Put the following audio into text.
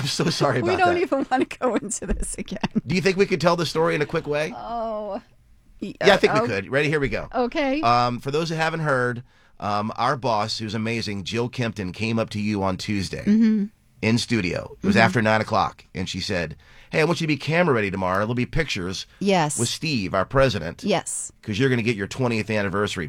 I'm so sorry about We that. don't even want to go into this again. Do you think we could tell the story in a quick way? Oh. Yeah, I think we could. Ready? Here we go. Okay. For those who haven't heard, our boss, who's amazing, Jill Kempton, came up to you on Tuesday in studio. It was after 9 o'clock, and she said, hey, I want you to be camera ready tomorrow. There'll be pictures Yes. with Steve, our president. Yes. Because you're going to get your 20th anniversary